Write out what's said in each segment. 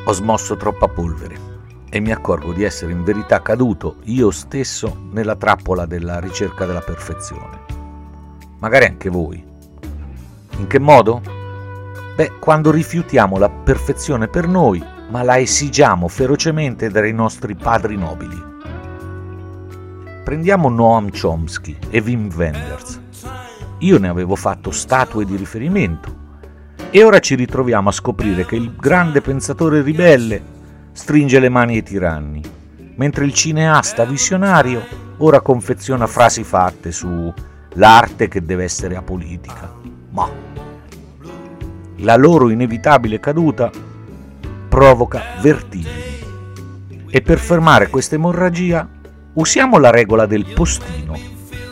Ho smosso troppa polvere e mi accorgo di essere in verità caduto io stesso nella trappola della ricerca della perfezione. Magari anche voi. In che modo? Quando rifiutiamo la perfezione per noi, ma la esigiamo ferocemente dai nostri padri nobili. Prendiamo Noam Chomsky e Wim Wenders. Io ne avevo fatto statue di riferimento e ora ci ritroviamo a scoprire che il grande pensatore ribelle stringe le mani ai tiranni, mentre il cineasta visionario ora confeziona frasi fatte su l'arte che deve essere apolitica. Ma la loro inevitabile caduta provoca vertigini e per fermare questa emorragia usiamo la regola del postino.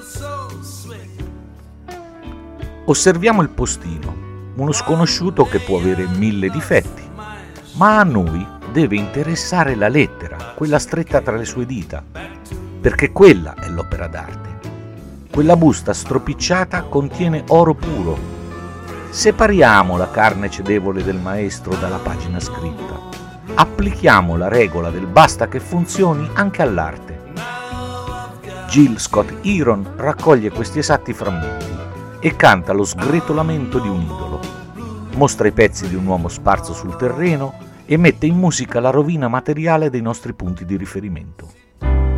Osserviamo il postino, uno sconosciuto che può avere 1000 difetti, ma a noi deve interessare la lettera, quella stretta tra le sue dita, perché quella è l'opera d'arte. Quella busta stropicciata contiene oro puro. Separiamo la carne cedevole del maestro dalla pagina scritta. Applichiamo la regola del basta che funzioni anche all'arte. Jill Scott Heron raccoglie questi esatti frammenti e canta lo sgretolamento di un idolo, mostra i pezzi di un uomo sparso sul terreno e mette in musica la rovina materiale dei nostri punti di riferimento.